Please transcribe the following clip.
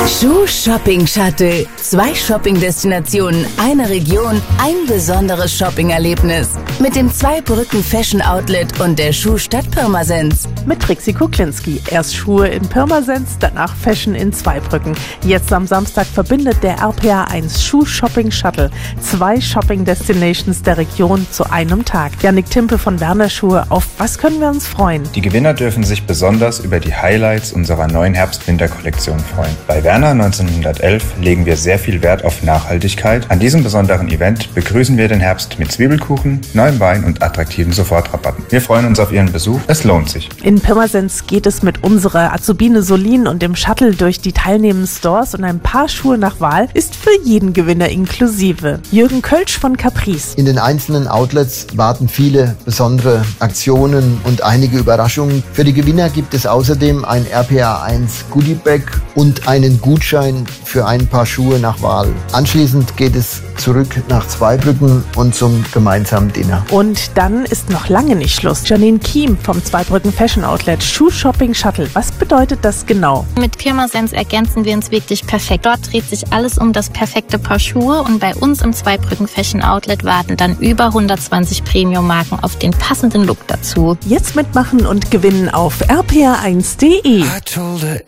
Schuh Shopping Shuttle. 2 Shopping-Destinationen, eine Region, ein besonderes Shopping-Erlebnis. Mit dem Zweibrücken Fashion Outlet und der Schuhstadt Pirmasens. Mit Trixie Kuklinski. Erst Schuhe in Pirmasens, danach Fashion in Zweibrücken. Jetzt am Samstag verbindet der RPA1 Schuh Shopping Shuttle 2 Shopping-Destinations der Region zu einem Tag. Jannik Timpe von Werner Schuhe. Auf was können wir uns freuen? Die Gewinner dürfen sich besonders über die Highlights unserer neuen Herbst-Winter-Kollektion freuen. Bei Werner 1911 legen wir sehr viel Wert auf Nachhaltigkeit. An diesem besonderen Event begrüßen wir den Herbst mit Zwiebelkuchen, neuem Wein und attraktiven Sofortrabatten. Wir freuen uns auf Ihren Besuch. Es lohnt sich. In Pirmasens geht es mit unserer Azubine Solin und dem Shuttle durch die teilnehmenden Stores und ein paar Schuhe nach Wahl ist für jeden Gewinner inklusive. Jürgen Kölsch von Caprice. In den einzelnen Outlets warten viele besondere Aktionen und einige Überraschungen. Für die Gewinner gibt es außerdem ein RPA1 Goodiebag und einen Gutschein für ein paar Schuhe nach Wahl. Anschließend geht es zurück nach Zweibrücken und zum gemeinsamen Dinner. Und dann ist noch lange nicht Schluss. Janine Kiem vom Zweibrücken Fashion Outlet Schuh Shopping Shuttle. Was bedeutet das genau? Mit Pirmasens ergänzen wir uns wirklich perfekt. Dort dreht sich alles um das perfekte Paar Schuhe und bei uns im Zweibrücken Fashion Outlet warten dann über 120 Premium-Marken auf den passenden Look dazu. Jetzt mitmachen und gewinnen auf rpa1.de.